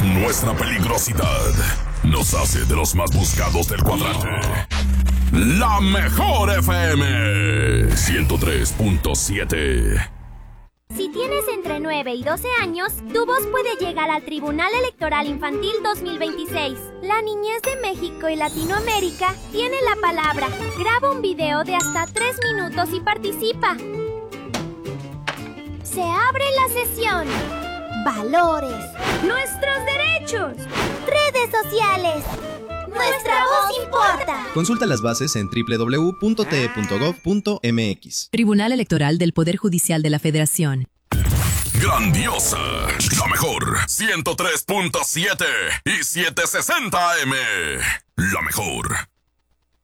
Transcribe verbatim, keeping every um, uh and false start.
Nuestra peligrosidad nos hace de los más buscados del cuadrante. La mejor F M ciento tres punto siete. Si tienes entre nueve y doce años, tu voz puede llegar al Tribunal Electoral Infantil dos mil veintiséis. La niñez de México y Latinoamérica tiene la palabra. Graba un video de hasta tres minutos y participa. Se abre la sesión. Valores. Nuestros derechos. Redes sociales. Nuestra voz importa. Consulta las bases en doble u doble u doble u punto t e punto gov punto m x. Tribunal Electoral del Poder Judicial de la Federación. Grandiosa, la mejor, ciento tres punto siete y setecientos sesenta A M. La mejor.